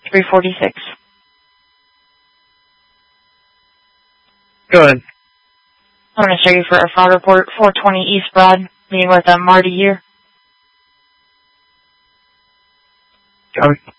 346. Go ahead. I'm going to show you for a fraud report, 420 East Broad, meeting with Marty here. Copy.